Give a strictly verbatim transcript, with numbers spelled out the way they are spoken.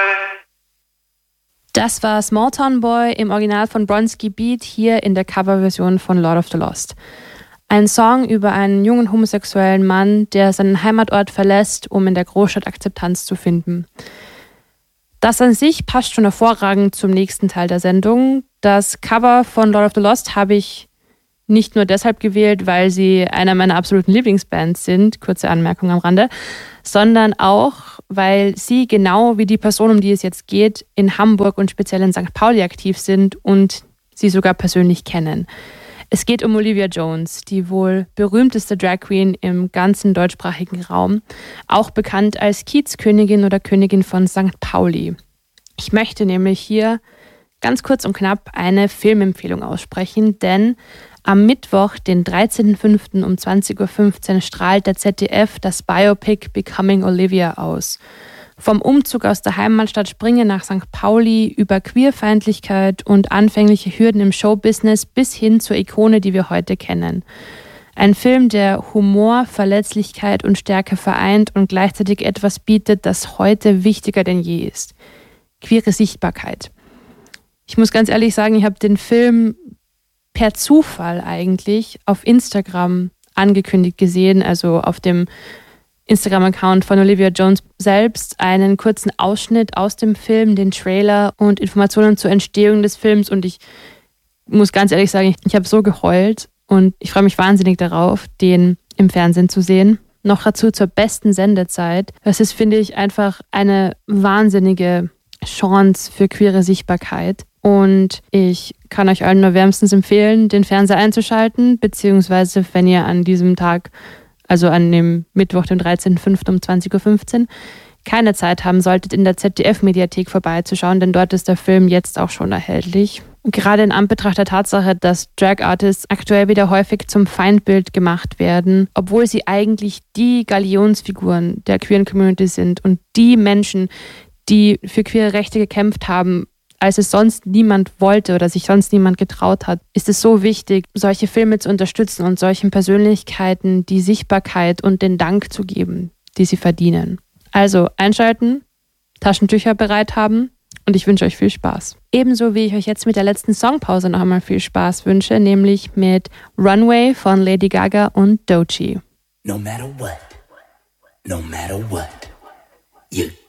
Das war Small Town Boy im Original von Bronski Beat, hier in der Coverversion von Lord of the Lost. Ein Song über einen jungen homosexuellen Mann, der seinen Heimatort verlässt, um in der Großstadt Akzeptanz zu finden. Das an sich passt schon hervorragend zum nächsten Teil der Sendung. Das Cover von Lord of the Lost habe ich nicht nur deshalb gewählt, weil sie einer meiner absoluten Lieblingsbands sind, kurze Anmerkung am Rande, sondern auch, weil sie genau wie die Person, um die es jetzt geht, in Hamburg und speziell in Sankt Pauli aktiv sind und sie sogar persönlich kennen. Es geht um Olivia Jones, die wohl berühmteste Drag Queen im ganzen deutschsprachigen Raum, auch bekannt als Kiezkönigin oder Königin von Sankt Pauli. Ich möchte nämlich hier ganz kurz und knapp eine Filmempfehlung aussprechen, denn am Mittwoch, den dreizehnten fünften um zwanzig Uhr fünfzehn strahlt der Z D F das Biopic Becoming Olivia aus. Vom Umzug aus der Heimatstadt Springe nach Sankt Pauli über Queerfeindlichkeit und anfängliche Hürden im Showbusiness bis hin zur Ikone, die wir heute kennen. Ein Film, der Humor, Verletzlichkeit und Stärke vereint und gleichzeitig etwas bietet, das heute wichtiger denn je ist. Queere Sichtbarkeit. Ich muss ganz ehrlich sagen, ich habe den Film per Zufall eigentlich auf Instagram angekündigt gesehen, also auf dem Instagram-Account von Olivia Jones selbst, einen kurzen Ausschnitt aus dem Film, den Trailer und Informationen zur Entstehung des Films, und ich muss ganz ehrlich sagen, ich, ich habe so geheult und ich freue mich wahnsinnig darauf, den im Fernsehen zu sehen. Noch dazu zur besten Sendezeit. Das ist, finde ich, einfach eine wahnsinnige Chance für queere Sichtbarkeit. Und ich kann euch allen nur wärmstens empfehlen, den Fernseher einzuschalten, beziehungsweise wenn ihr an diesem Tag, also an dem Mittwoch, dem dreizehnten fünften um zwanzig Uhr fünfzehn, keine Zeit haben solltet, in der Z D F-Mediathek vorbeizuschauen, denn dort ist der Film jetzt auch schon erhältlich. Und gerade in Anbetracht der Tatsache, dass Drag-Artists aktuell wieder häufig zum Feindbild gemacht werden, obwohl sie eigentlich die Galionsfiguren der queeren Community sind und die Menschen, die für queere Rechte gekämpft haben, als es sonst niemand wollte oder sich sonst niemand getraut hat, ist es so wichtig, solche Filme zu unterstützen und solchen Persönlichkeiten die Sichtbarkeit und den Dank zu geben, die sie verdienen. Also einschalten, Taschentücher bereit haben und ich wünsche euch viel Spaß. Ebenso wie ich euch jetzt mit der letzten Songpause noch einmal viel Spaß wünsche, nämlich mit Runway von Lady Gaga und Doechii. No matter what, no matter what, you